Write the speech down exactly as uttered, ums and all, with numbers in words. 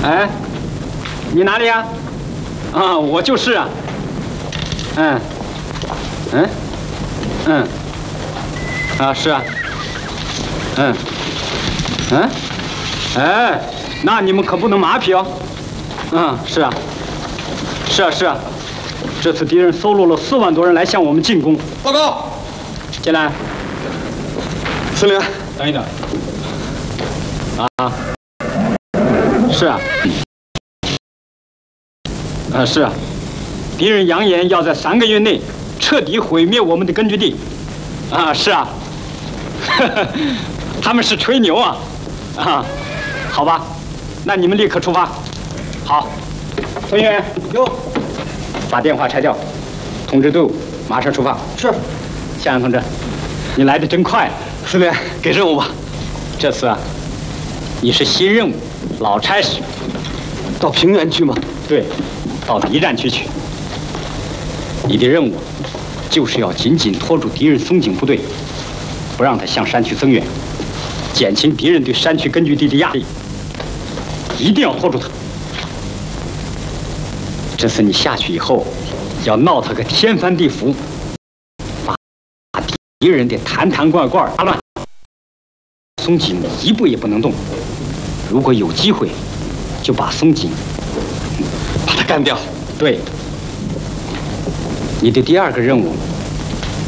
哎，你哪里啊？啊，我就是啊。嗯，嗯，嗯，啊，是啊。嗯，嗯，哎，那你们可不能马屁哦。嗯，是啊，是啊，是啊。这次敌人搜罗了四万多人来向我们进攻。 报告， 进来。 司令， 等一等。啊，是啊。啊，是啊。敌人扬言要在三个月内彻底毁灭我们的根据地。啊，是啊。他们是吹牛啊。啊，好吧，那你们立刻出发。好，孙员有， 把电话拆掉，通知队伍马上出发。 是。 向阳同志，你来的真快。 司令，给任务吧。 这次啊，你是新任务，老差事。 到平原去吗？ 对，到敌占区去。你的任务就是要紧紧拖住敌人松井部队，不让他向山区增援，减轻敌人对山区根据地的压力。一定要拖住他。这次你下去以后，要闹他个天翻地覆，把敌人的坛坛罐罐打乱。松井一步也不能动。如果有机会，就把松井把他干掉。 对。你的第二个任务